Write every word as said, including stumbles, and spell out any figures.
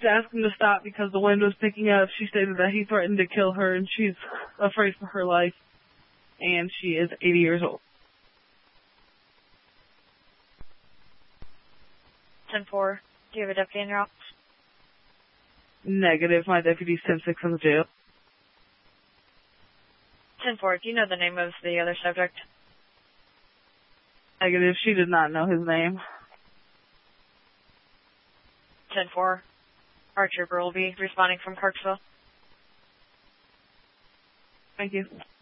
to ask him to stop because the wind was picking up. She stated that he threatened to kill her and she's afraid for her life. And she is eighty years old. ten four, do you have a deputy in your office? Negative. My deputy's ten six in the jail. ten four, do you know the name of the other subject? Negative. She did not know his name. ten four, our trooper will be responding from Kirksville. Thank you.